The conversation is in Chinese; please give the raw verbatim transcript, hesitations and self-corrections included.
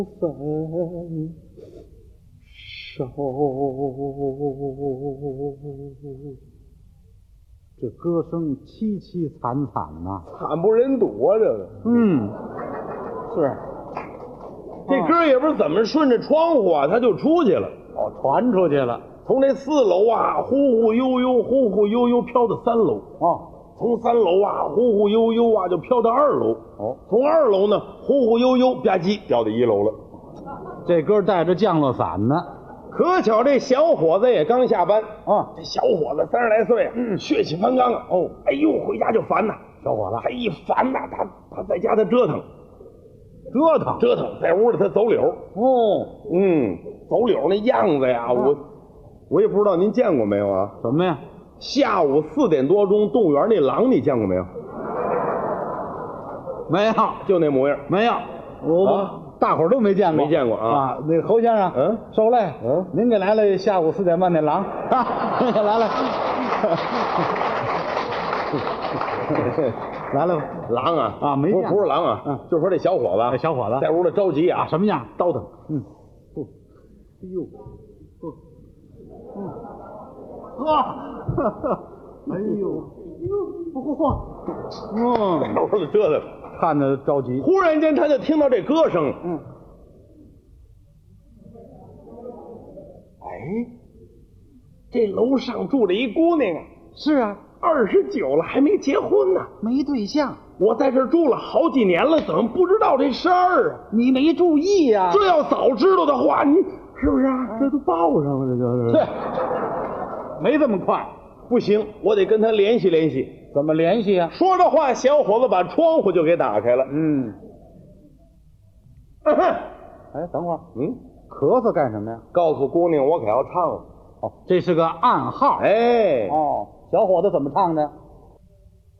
分手。这歌声凄凄惨惨呐、 惨不忍睹啊！这个嗯，是。 这歌也不知怎么顺着窗户啊，它就出去了。 哦，传出去了。 从这四楼啊，忽忽悠悠，忽忽悠悠飘到三楼。 哦， 从三楼啊，忽忽悠悠啊，就飘到二楼。 哦， 从二楼呢，忽忽悠悠吧唧掉到一楼了。 这歌带着降落伞呢。 可巧这小伙子也刚下班。 啊， 这小伙子三十来岁，嗯，血气方刚啊。 哦， 哎呦，回家就烦呐。 小伙子， 他一烦呐，他他在家他折腾。 折腾折腾，在屋里他走柳。 哦， 嗯，走柳那样子呀，我我也不知道您见过没有啊？ 什么呀？ 下午四点多钟，动物园那狼你见过没有？ 没有， 就那模样。 没有，我、 啊、 大伙儿都没见过， 没见过啊。 啊，那个侯先生， 嗯， 受累， 嗯， 您给来了下午四点半那狼，啊，来了。来了吧， 狼啊啊，没见不是不是狼啊， 嗯， 就说这小伙子， 这小伙子在屋里着急啊， 什么样？ 倒腾， 嗯， 不， 哎呦，嗯，啊，哎呦，嚯嚯，嗯， 在屋里折腾， 看着着急。 忽然间他就听到这歌声， 嗯， 哎，这楼上住着一姑娘啊， 是啊， 二十九了还没结婚呢。 没对象， 我在这儿住了好几年了，怎么不知道这事儿啊？ 你没注意呀、啊？ 这要早知道的话，你是不是啊？这都报上了，这就是。 对，没这么快， 不行，我得跟他联系联系。 怎么联系啊？ 说着话，小伙子把窗户就给打开了。 嗯，哎，等会儿， 嗯， 咳嗽干什么呀？ 告诉姑娘，我可要唱了。 哦，这是个暗号。 哎， 哦，小伙子怎么唱的？